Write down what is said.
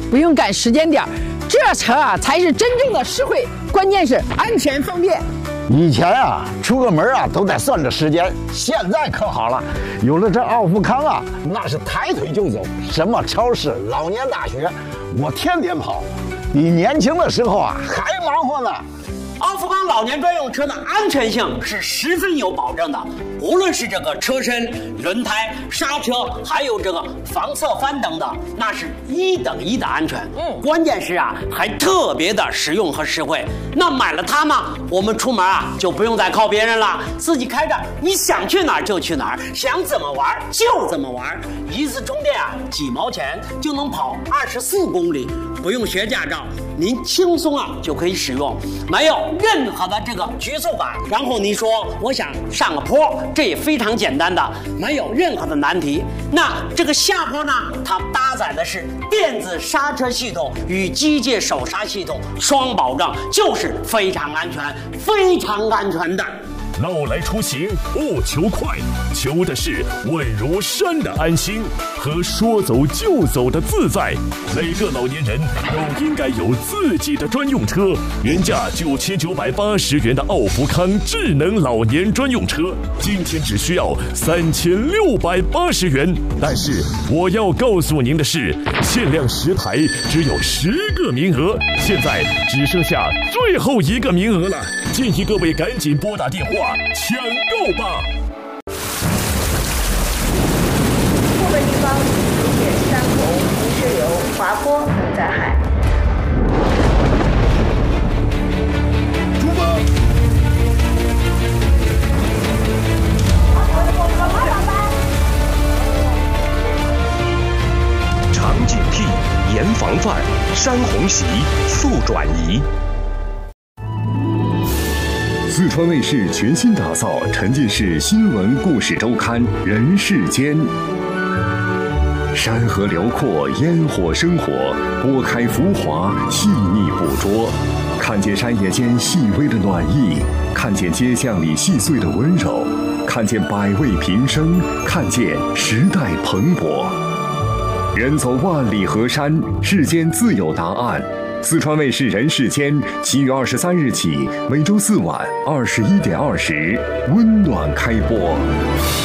不用赶时间点，这车啊才是真正的实惠，关键是安全方便。 以前啊，出个门啊都得算着时间，现在可好了，有了这奥富康啊，那是抬腿就走，什么超市、老年大学，我天天跑，比年轻的时候啊还忙活呢。 奥富康老年专用车的安全性是十分有保证的，无论是这个车身、轮胎、刹车，还有这个防侧翻等等，那是1等1的安全。关键是啊，还特别的实用和实惠。那买了它嘛，我们出门啊就不用再靠别人了，自己开着，你想去哪儿就去哪儿，想怎么玩就怎么玩。一次充电啊，几毛钱就能跑24公里，不用学驾照，您轻松啊就可以使用，没有任何的这个局促感。然后你说我想上个坡，这也非常简单的，没有任何的难题。那这个下坡呢，它搭载的是电子刹车系统与机械手刹系统双保证，就是非常安全、非常安全的。 闹来出行不求快，求的是稳如山的安心和说走就走的自在。每个老年人都应该有自己的专用车。原价9980元的奥福康智能老年专用车，今天只需要3680元。但是我要告诉您的是，限量10台，只有10个名额，现在只剩下最后1个名额了。建议各位赶紧拨打电话抢购吧！ 部分地方出现山洪、泥石流、滑坡等灾害。 出发！ 常警惕，严防范，山洪袭，速转移。 四川卫视全新打造沉浸式新闻故事周刊《人世间》，山河辽阔，烟火生活，拨开浮华，细腻捕捉，看见山野间细微的暖意，看见街巷里细碎的温柔，看见百味平生，看见时代蓬勃。人走万里河山，世间自有答案。四川卫视《人世间》7月23日起，每周4晚21点20，温暖开播。